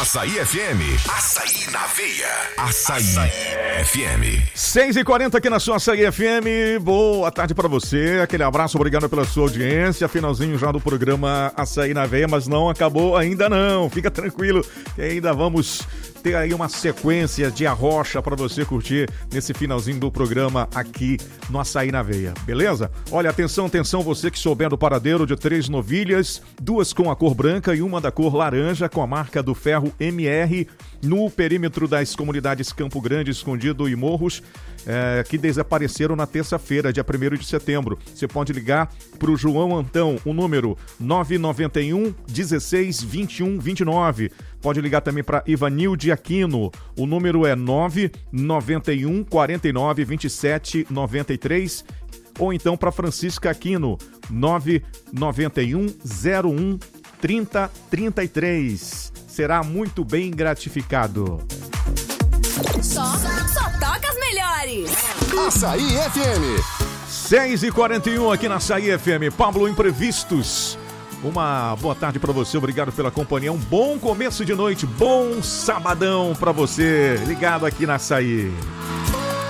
Açaí FM. Açaí na veia. Açaí FM. 6h40 aqui na sua Açaí FM. Boa tarde pra você. Aquele abraço, obrigado pela sua audiência. Finalzinho já do programa Açaí na veia, mas não acabou ainda não. Fica tranquilo que ainda vamos ter aí uma sequência de arrocha pra você curtir nesse finalzinho do programa aqui no Açaí na Veia, beleza? Olha, atenção, você que souber do paradeiro de 3 novilhas, 2 com a cor branca e uma da cor laranja com a marca do ferro MR no perímetro das comunidades Campo Grande, Escondido e Morros, que desapareceram na terça-feira, dia 1º de setembro. Você pode ligar para o João Antão, o número 991 16 21 29. Pode ligar também para Ivanilde Aquino, o número é 991 49 27 93. Ou então para Francisca Aquino, 991 01 30 33. Será muito bem gratificado. Só toca as melhores. Açaí FM. 6h41 aqui na Açaí FM. Pablo Imprevistos. Uma boa tarde para você, obrigado pela companhia. Um bom começo de noite, bom sabadão para você. Ligado aqui na Açaí.